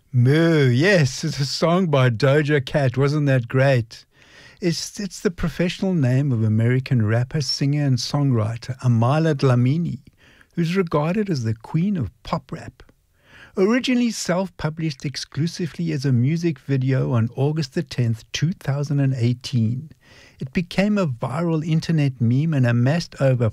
Moo, yes, it's a song by Doja Cat. Wasn't that great? It's the professional name of American rapper, singer, and songwriter Amala Dlamini, who's regarded as the queen of pop rap. Originally self-published exclusively as a music video on August the 10th, 2018, it became a viral internet meme and amassed over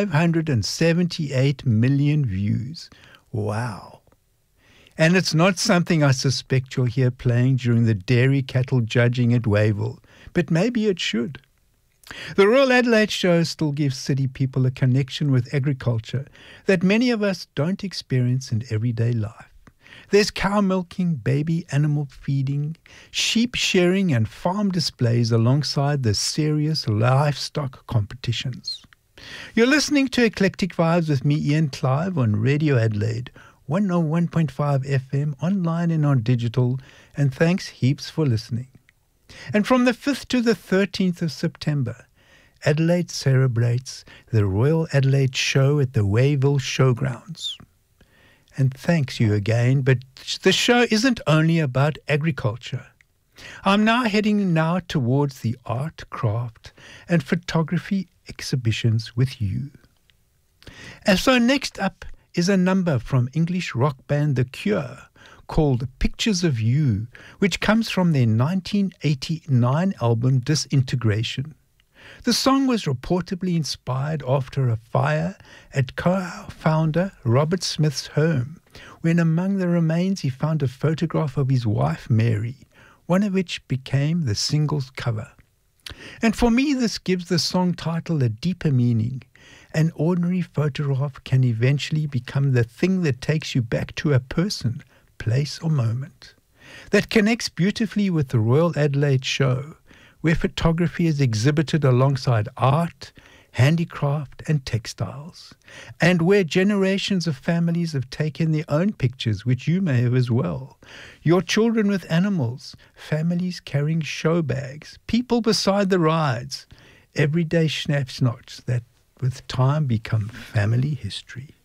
578 million views. Wow. And it's not something I suspect you'll hear playing during the dairy cattle judging at Wavell, but maybe it should. The Royal Adelaide Show still gives city people a connection with agriculture that many of us don't experience in everyday life. There's cow milking, baby animal feeding, sheep shearing and farm displays alongside the serious livestock competitions. You're listening to Eclectic Vibes with me, Ian Clive, on Radio Adelaide, 101.5 FM, online and on digital, and thanks heaps for listening. And from the 5th to the 13th of September, Adelaide celebrates the Royal Adelaide Show at the Wavell Showgrounds. And thanks you again, but the show isn't only about agriculture. I'm now heading towards the art, craft, and photography exhibitions with you. And so next up is a number from English rock band The Cure called Pictures of You, which comes from their 1989 album Disintegration. The song was reportedly inspired after a fire at co-founder Robert Smith's home, when among the remains he found a photograph of his wife Mary, one of which became the single's cover. And for me, this gives the song title a deeper meaning. An ordinary photograph can eventually become the thing that takes you back to a person, place or moment, that connects beautifully with the Royal Adelaide Show, where photography is exhibited alongside art, handicraft and textiles, and where generations of families have taken their own pictures, which you may have as well. Your children with animals, families carrying show bags, people beside the rides, everyday snapshots that with time become family history.